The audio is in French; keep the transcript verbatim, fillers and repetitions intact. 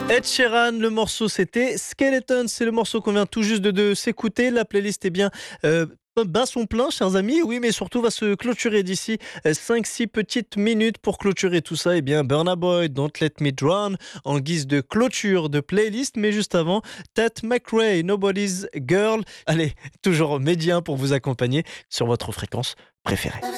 Ed Sheeran, le morceau c'était Skeleton, c'est le morceau qu'on vient tout juste de, de s'écouter. La playlist est bien euh, bat son plein, chers amis, oui, mais surtout va se clôturer d'ici cinq six petites minutes. Pour clôturer tout ça, eh bien, Burna Boy, Don't Let Me Drown, en guise de clôture de playlist, mais juste avant, Tat McRae, Nobody's Girl. Allez, toujours médien pour vous accompagner sur votre fréquence préférée.